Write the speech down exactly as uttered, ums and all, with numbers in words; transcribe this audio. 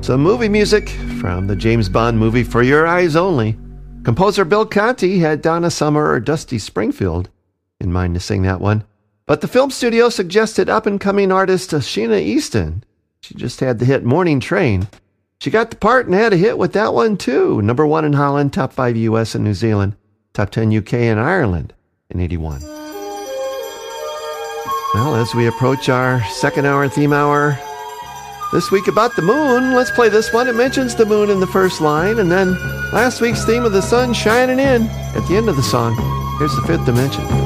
Some movie music from the James Bond movie For Your Eyes Only. Composer Bill Conti had Donna Summer or Dusty Springfield in mind to sing that one. But the film studio suggested up-and-coming artist Sheena Easton. She just had the hit Morning Train. She got the part and had a hit with that one too. Number one in Holland, top five U S and New Zealand, top ten U K and Ireland in eighty-one. Well, as we approach our second hour theme hour this week about the moon, let's play this one. It mentions the moon in the first line, and then last week's theme of the sun shining in at the end of the song. Here's the Fifth Dimension.